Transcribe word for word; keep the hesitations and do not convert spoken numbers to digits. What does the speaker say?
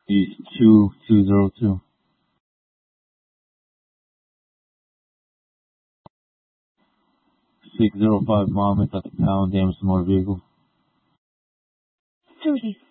East two two zero two. six zero five Monmouth at the pound, damage to motor vehicle. thirty